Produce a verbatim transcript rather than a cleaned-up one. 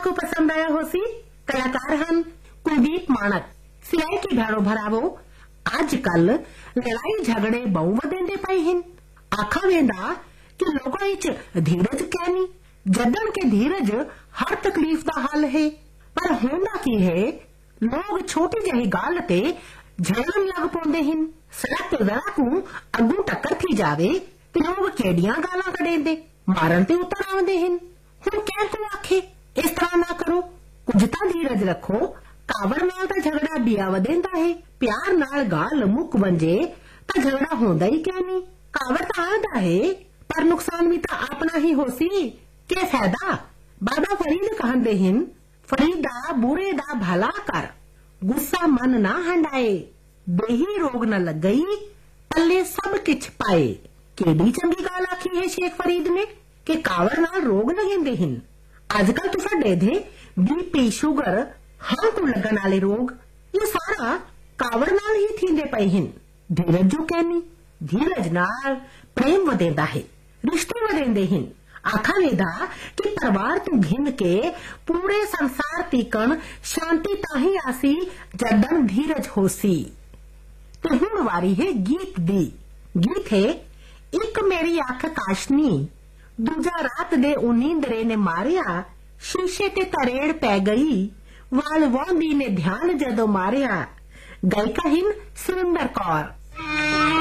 को पसंद आया होसी। कलाकार हन कुलदीप मानक, सिलाई की भैड़ो भरावो। अजकल लड़ाई झगड़े बहु वधेंदे पए हिन। आखा वेंदा कि लोगों विच धीरज कैनी, जदन के धीरज हर तकलीफ दा हल है। पर होंदा की है, लोग छोटी जही गाल ते झगड़न लग पौंदे हिन। सड़क ते जरा को अगू टक्कर थी जावे ते लोग केड़ियां गालां कढेंदे, मारन ते उतर आउंदे हिन। हुण कहण को आखे इस तरह ना करो, कुछ तां धीरज रखो। कावड़ नाल तां झगड़ा बिया वधेंदा है, प्यार नाल गाल मुक वंजे तां झगड़ा होंदा ही क्यों नहीं। कावड़ तां आंदा है पर नुकसान भी तां अपना ही होसी, के फायदा। बाबा फरीद कहंदे हिन, फरीदा बुरे दा भला कर, गुस्सा मन ना हंडाए, देही रोग न लग गई, पल्ले सब किछ पाए। केडी चंगी गाल आखी है शेख फरीद ने कि कावड़ नाल रोग लगेंदे हिन। अजकल तो साडे इथे बीपी शुगर हां को लगन वाले रोग ये सारा कावड़ नाल ही थींदे पए हिन। धीरज जो कहनी, धीरज नाल प्रेम वधेंदा है, रिश्ते वधेंदे हिन। आखा वेदा कि परिवार तू घिन के पूरे संसार तीकन शांति ताही आसी जदन धीरज होसी। ते हुण वारी है गीत दी। गीत है, एक मेरी अख काशनी, दूजा रात दे उनींदरे ने मारिया, शीशे ते तरेड़ पै गई, वाल वांदी ने ध्यान जदों मारिया। गायिका हिन सुरिंदर कौर।